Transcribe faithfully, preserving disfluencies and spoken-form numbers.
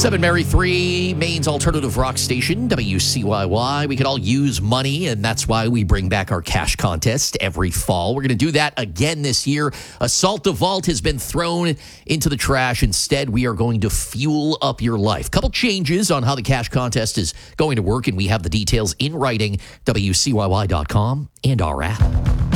seven Mary three, Maine's alternative rock station, W C Y Y. We could all use money, and that's why we bring back our cash contest every fall. We're going to do that again this year. Assault the Vault has been thrown into the trash. Instead, we are going to fuel up your life. Couple changes on how the cash contest is going to work, and we have the details in writing, W C Y Y dot com and our app.